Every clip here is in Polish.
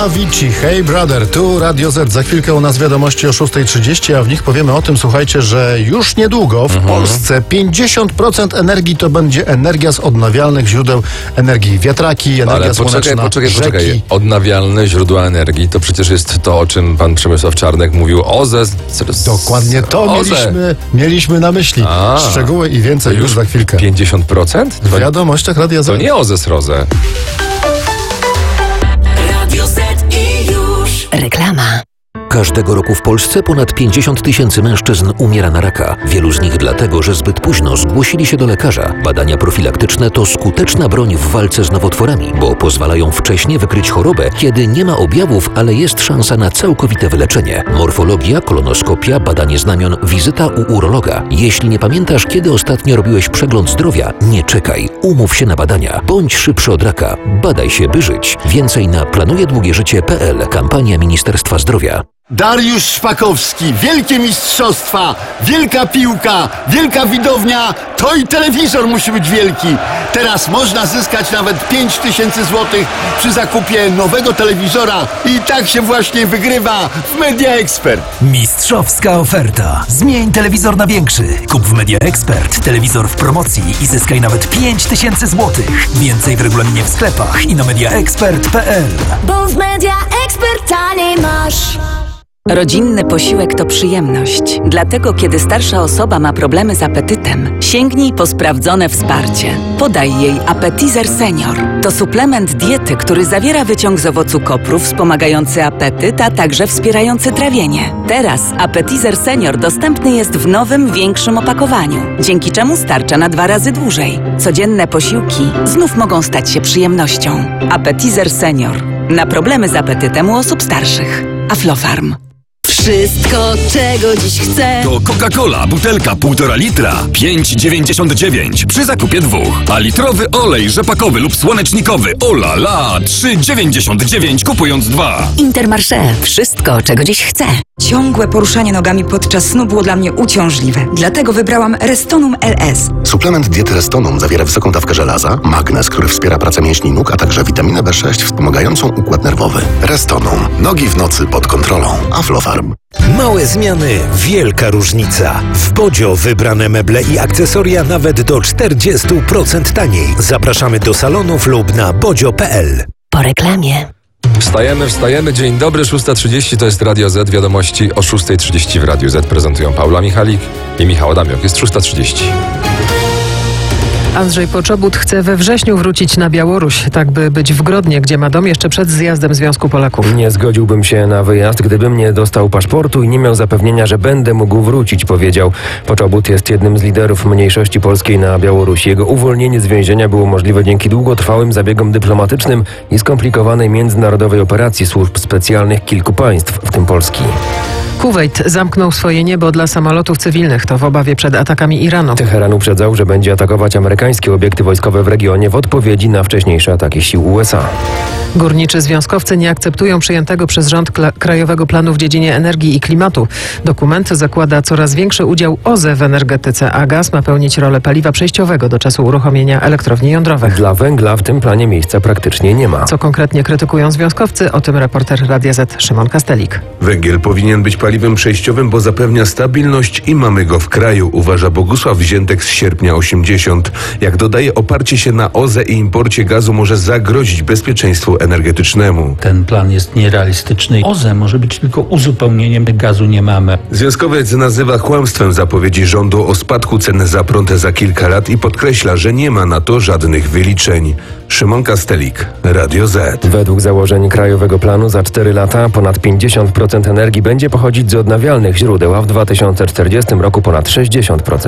Avicii, Hey Brother, tu Radio Z. Za chwilkę u nas wiadomości o 6:30, a w nich powiemy o tym, słuchajcie, że już niedługo w Polsce 50% energii to będzie energia z odnawialnych źródeł energii. Wiatraki, energia słoneczna, poczekaj. Odnawialne źródła energii to przecież jest to, o czym pan Przemysław Czarnek mówił. OZE. Dokładnie to mieliśmy na myśli. Szczegóły i więcej już za chwilkę. 50%? W wiadomościach Radia Z. To nie OZE z ROZE. Reklama. Każdego roku w Polsce ponad 50 000 mężczyzn umiera na raka. Wielu z nich dlatego, że zbyt późno zgłosili się do lekarza. Badania profilaktyczne to skuteczna broń w walce z nowotworami, bo pozwalają wcześnie wykryć chorobę, kiedy nie ma objawów, ale jest szansa na całkowite wyleczenie. Morfologia, kolonoskopia, badanie znamion, wizyta u urologa. Jeśli nie pamiętasz, kiedy ostatnio robiłeś przegląd zdrowia, nie czekaj. Umów się na badania. Bądź szybszy od raka. Badaj się, by żyć. Więcej na planujedługieżycie.pl. Kampania Ministerstwa Zdrowia. Dariusz Szpakowski, wielkie mistrzostwa, wielka piłka, wielka widownia, to i telewizor musi być wielki. Teraz można zyskać nawet 5000 złotych przy zakupie nowego telewizora i tak się właśnie wygrywa w Media Expert. Mistrzowska oferta. Zmień telewizor na większy. Kup w Media Expert telewizor w promocji i zyskaj nawet 5000 złotych. Więcej w regulaminie w sklepach i na mediaexpert.pl. Bo w Media Expert taniej masz. Rodzinny posiłek to przyjemność. Dlatego, kiedy starsza osoba ma problemy z apetytem, sięgnij po sprawdzone wsparcie. Podaj jej Appetizer Senior. To suplement diety, który zawiera wyciąg z owocu kopru wspomagający apetyt, a także wspierający trawienie. Teraz Appetizer Senior dostępny jest w nowym, większym opakowaniu, dzięki czemu starcza na 2 razy dłużej. Codzienne posiłki znów mogą stać się przyjemnością. Appetizer Senior. Na problemy z apetytem u osób starszych. Aflofarm. Wszystko, czego dziś chcę. To Coca-Cola, butelka 1,5 litra, 5,99 przy zakupie 2. A litrowy olej rzepakowy lub słonecznikowy, ola la, 3,99 kupując 2. Intermarché. Wszystko, czego dziś chcę. Ciągłe poruszanie nogami podczas snu było dla mnie uciążliwe. Dlatego wybrałam Restonum LS. Suplement diety Restonum zawiera wysoką dawkę żelaza, magnez, który wspiera pracę mięśni nóg, a także witaminę B6 wspomagającą układ nerwowy. Restonum. Nogi w nocy pod kontrolą. Aflofarm. Małe zmiany, wielka różnica. W Bodzio wybrane meble i akcesoria nawet do 40% taniej. Zapraszamy do salonów lub na bodzio.pl. Po reklamie. Wstajemy. Dzień dobry, 6:30 to jest Radio Z. Wiadomości o 6:30 w Radiu Z prezentują Paula Michalik i Michał Adamiok. Jest 6:30. Andrzej Poczobut chce we wrześniu wrócić na Białoruś, tak by być w Grodnie, gdzie ma dom, jeszcze przed zjazdem Związku Polaków. Nie zgodziłbym się na wyjazd, gdybym nie dostał paszportu i nie miał zapewnienia, że będę mógł wrócić, powiedział. Poczobut jest jednym z liderów mniejszości polskiej na Białorusi. Jego uwolnienie z więzienia było możliwe dzięki długotrwałym zabiegom dyplomatycznym i skomplikowanej międzynarodowej operacji służb specjalnych kilku państw, w tym Polski. Kuwejt zamknął swoje niebo dla samolotów cywilnych. To w obawie przed atakami Iranu. Teheran uprzedzał, że będzie atakować amerykańskie obiekty wojskowe w regionie w odpowiedzi na wcześniejsze ataki sił USA. Górniczy związkowcy nie akceptują przyjętego przez rząd Krajowego Planu w dziedzinie energii i klimatu. Dokument zakłada coraz większy udział OZE w energetyce, a gaz ma pełnić rolę paliwa przejściowego do czasu uruchomienia elektrowni jądrowych. Dla węgla w tym planie miejsca praktycznie nie ma. Co konkretnie krytykują związkowcy? O tym reporter Radia Z Szymon Kastelik. Węgiel powinien być paliwem przejściowym, bo zapewnia stabilność i mamy go w kraju, uważa Bogusław Wziętek z Sierpnia 80. Jak dodaje, oparcie się na OZE i imporcie gazu może zagrozić bezpieczeństwu energetycznemu. Ten plan jest nierealistyczny. OZE może być tylko uzupełnieniem, gazu nie mamy. Związkowiec nazywa kłamstwem zapowiedzi rządu o spadku cen za prąd za kilka lat i podkreśla, że nie ma na to żadnych wyliczeń. Szymon Kastelik, Radio Z. Według założeń Krajowego Planu za 4 lata ponad 50% energii będzie pochodzić z odnawialnych źródeł, a w 2040 roku ponad 60%.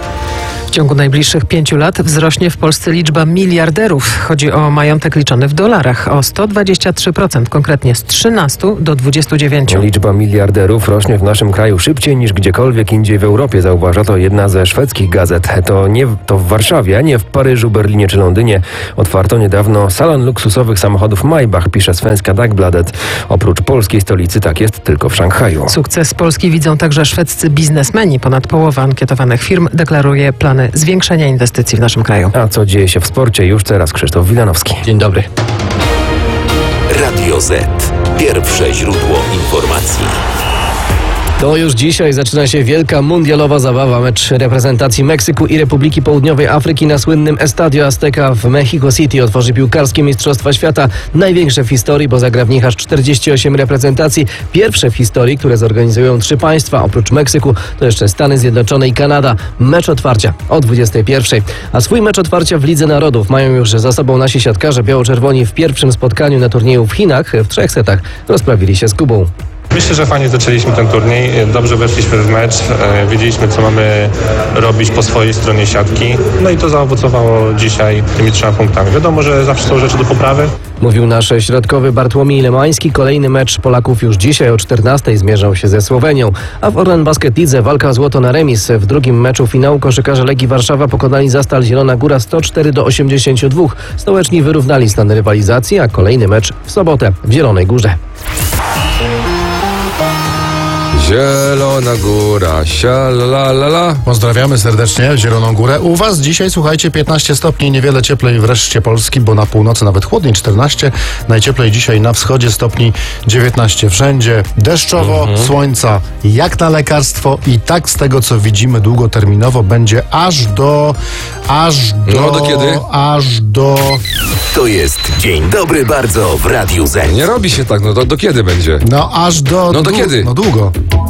W ciągu najbliższych 5 lat wzrośnie w Polsce liczba miliarderów. Chodzi o majątek liczony w dolarach o 123%, konkretnie z 13 do 29. Liczba miliarderów rośnie w naszym kraju szybciej niż gdziekolwiek indziej w Europie, zauważa to jedna ze szwedzkich gazet. To w Warszawie, a nie w Paryżu, Berlinie czy Londynie otwarto niedawno salon luksusowych samochodów Maybach, pisze Svenska Dagbladet. Oprócz polskiej stolicy tak jest tylko w Szanghaju. Sukces Polski widzą także szwedzcy biznesmeni. Ponad połowa ankietowanych firm deklaruje plany zwiększenia inwestycji w naszym kraju. A co dzieje się w sporcie? Już teraz Krzysztof Wilanowski. Dzień dobry. Radio Z. Pierwsze źródło informacji. To już dzisiaj zaczyna się wielka mundialowa zabawa. Mecz reprezentacji Meksyku i Republiki Południowej Afryki na słynnym Estadio Azteca w Mexico City otworzy piłkarskie Mistrzostwa Świata. Największe w historii, bo zagra w nich aż 48 reprezentacji. Pierwsze w historii, które zorganizują 3 państwa. Oprócz Meksyku to jeszcze Stany Zjednoczone i Kanada. Mecz otwarcia o 21. A swój mecz otwarcia w Lidze Narodów mają już za sobą nasi siatkarze biało-czerwoni w pierwszym spotkaniu na turnieju w Chinach. W 3 setach rozprawili się z Kubą. Myślę, że fajnie zaczęliśmy ten turniej, dobrze weszliśmy w mecz, wiedzieliśmy co mamy robić po swojej stronie siatki, no i to zaowocowało dzisiaj tymi 3 punktami. Wiadomo, że zawsze są rzeczy do poprawy. Mówił nasz środkowy Bartłomiej Lemański. Kolejny mecz Polaków już dzisiaj o 14:00 zmierzał się ze Słowenią. A w Orlen Basket Lidze walka o złoto na remis. W drugim meczu finału koszykarze Legii Warszawa pokonali Zastal Zielona Góra 104-82. Stołeczni wyrównali stan rywalizacji, a kolejny mecz w sobotę w Zielonej Górze. Zielona Góra, sialalala. Pozdrawiamy serdecznie Zieloną Górę. U was dzisiaj, słuchajcie, 15 stopni, niewiele cieplej w reszcie Polski, bo na północy nawet chłodniej, 14. Najcieplej dzisiaj na wschodzie, stopni 19. Wszędzie deszczowo, słońca jak na lekarstwo i tak z tego, co widzimy długoterminowo, będzie aż do... No do kiedy? Aż do... To jest Dzień Dobry Bardzo w Radiu Z. Nie robi się tak, no do kiedy będzie? No aż do... No do kiedy? No długo.